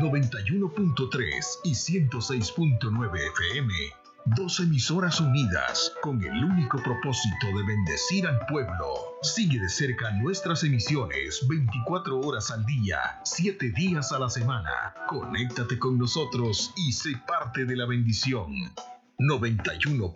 91.3 y 106.9 FM. Dos emisoras unidas con el único propósito de bendecir al pueblo. Sigue de cerca nuestras emisiones 24 horas al día, 7 días a la semana. Conéctate con nosotros y sé parte de la bendición. 91.